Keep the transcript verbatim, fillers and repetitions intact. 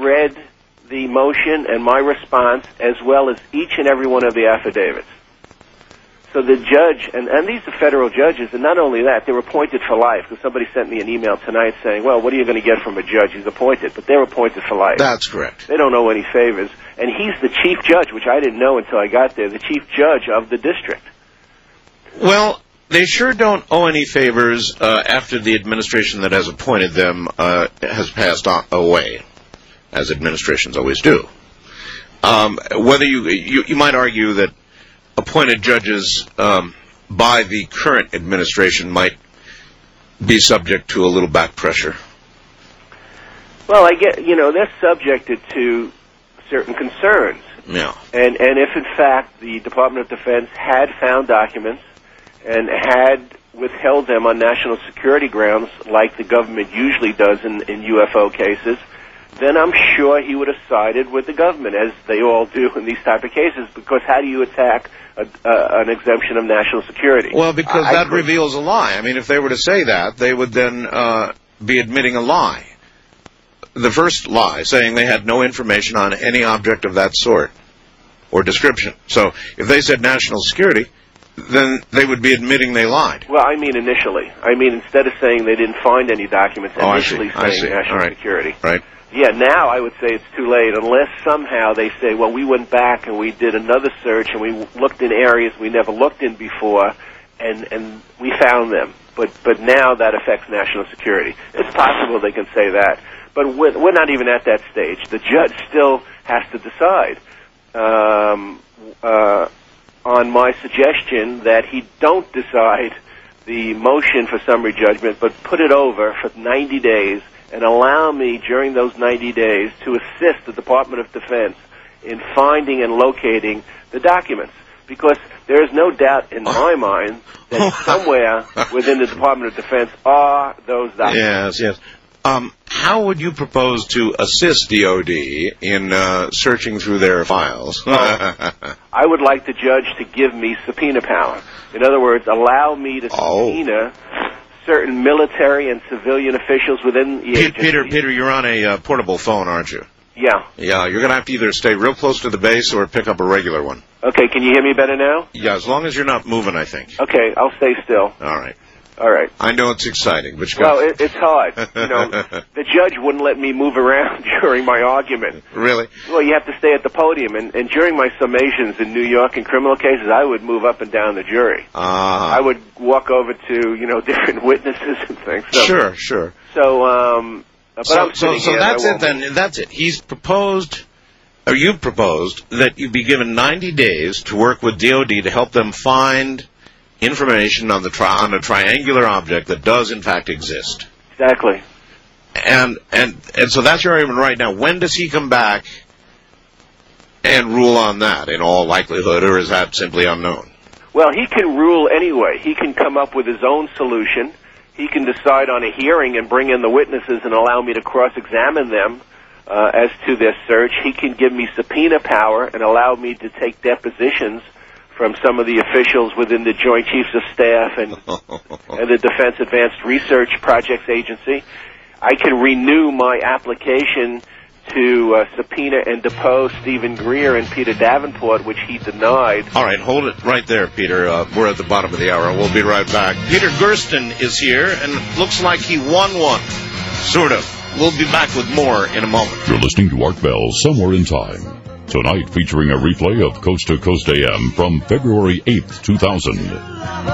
read the motion and my response, as well as each and every one of the affidavits. So the judge, and, and these are federal judges, and not only that, they're appointed for life, because somebody sent me an email tonight saying, well, what are you going to get from a judge? He's appointed, but they're appointed for life. That's correct. They don't owe any favors. And he's the chief judge, which I didn't know until I got there, the chief judge of the district. Well, they sure don't owe any favors uh, after the administration that has appointed them uh, has passed on, away, as administrations always do. Um, whether you, you you might argue that appointed judges um, by the current administration might be subject to a little back pressure. Well, I get, you know, they're subjected to certain concerns. Yeah. And and if in fact the Department of Defense had found documents and had withheld them on national security grounds, like the government usually does in, in U F O cases, then I'm sure he would have sided with the government, as they all do in these type of cases, because how do you attack a, uh, an exemption of national security? Well, because I, that I reveals a lie. I mean, if they were to say that, they would then uh, be admitting a lie. The first lie, saying they had no information on any object of that sort or description. So if they said national security, then they would be admitting they lied. Well, I mean initially. I mean, instead of saying they didn't find any documents, oh, initially I see. saying I see. national All right. security. Right. Yeah, now I would say it's too late, unless somehow they say, well, we went back and we did another search and we looked in areas we never looked in before, and, and we found them. But, but now that affects national security. It's possible they can say that. But we're, we're not even at that stage. The judge still has to decide um, uh, on my suggestion that he don't decide the motion for summary judgment, but put it over for ninety days and allow me during those ninety days to assist the Department of Defense in finding and locating the documents. Because there is no doubt in my mind that somewhere within the Department of Defense are those documents. Yes, yes. Um, how would you propose to assist D O D in uh, searching through their files? I would like the judge to give me subpoena power. In other words, allow me to subpoena oh. certain military and civilian officials within the agency. Peter, Peter, you're on a uh, portable phone, aren't you? Yeah. Yeah, you're going to have to either stay real close to the base or pick up a regular one. Okay, can you hear me better now? Yeah, as long as you're not moving, I think. Okay, I'll stay still. All right. All right. I know it's exciting, but you well, it, it's hard. You know, the judge wouldn't let me move around during my argument. Really? Well, you have to stay at the podium, and, and during my summations in New York in criminal cases, I would move up and down the jury. Uh, I would walk over to, you know, different witnesses and things. So, sure, sure. So, um, but so, I'm so, so here, that's it then. That's it. He's proposed, or you proposed, that you be given ninety days to work with D O D to help them find information on the tri- on a triangular object that does in fact exist. Exactly. And and and so that's your argument right now. When does he come back and rule on that? In all likelihood, or is that simply unknown? Well, he can rule anyway. He can come up with his own solution. He can decide on a hearing and bring in the witnesses and allow me to cross-examine them uh, as to their search. He can give me subpoena power and allow me to take depositions from some of the officials within the Joint Chiefs of Staff and, and the Defense Advanced Research Projects Agency. I can renew my application to uh, subpoena and depose Stephen Greer and Peter Davenport, which he denied. All right, hold it right there, Peter. Uh, we're at the bottom of the hour. We'll be right back. Peter Gersten is here, and looks like he won one. Sort of. We'll be back with more in a moment. You're listening to Art Bell, Somewhere in Time. Tonight featuring a replay of Coast to Coast A M from February eighth, two thousand.